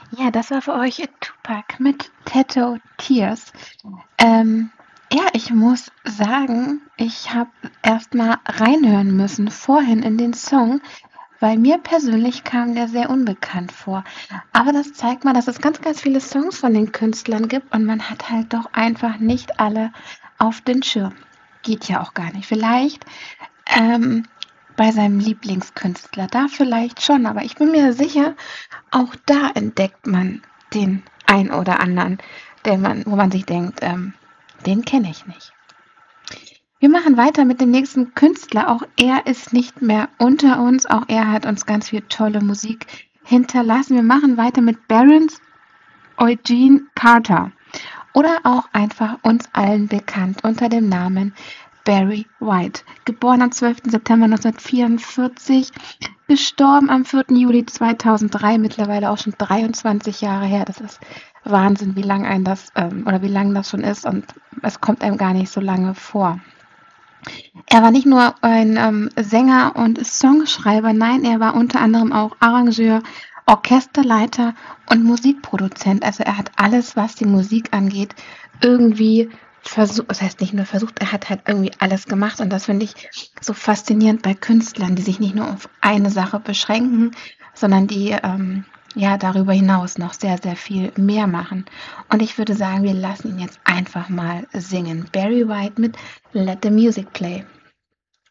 Ja, das war für euch Tupac mit Tattoo Tears. Ähm, ja, ich muss sagen, ich habe erst mal reinhören müssen vorhin in den Song, weil mir persönlich kam der sehr unbekannt vor. Aber das zeigt mal, dass es ganz, ganz viele Songs von den Künstlern gibt und man hat halt doch einfach nicht alle auf den Schirm. Geht ja auch gar nicht. Vielleicht ähm, bei seinem Lieblingskünstler, da vielleicht schon, aber ich bin mir sicher, auch da entdeckt man den ein oder anderen, wo man sich denkt, den kenne ich nicht. Wir machen weiter mit dem nächsten Künstler. Auch er ist nicht mehr unter uns. Auch er hat uns ganz viel tolle Musik hinterlassen. Wir machen weiter mit Barons Eugene Carter oder auch einfach uns allen bekannt unter dem Namen Barry White. Geboren am 12. September 1944, gestorben am 4. Juli 2003, mittlerweile auch schon 23 Jahre her. Das ist Wahnsinn, wie lang ein das oder wie lang das schon ist und es kommt einem gar nicht so lange vor. Er war nicht nur ein Sänger und Songschreiber, nein, er war unter anderem auch Arrangeur, Orchesterleiter und Musikproduzent. Also er hat alles, was die Musik angeht, irgendwie versucht, das heißt nicht nur versucht, er hat halt irgendwie alles gemacht und das finde ich so faszinierend bei Künstlern, die sich nicht nur auf eine Sache beschränken, sondern die ja darüber hinaus noch sehr, sehr viel mehr machen. Und ich würde sagen, wir lassen ihn jetzt einfach mal singen. Barry White mit Let the Music Play.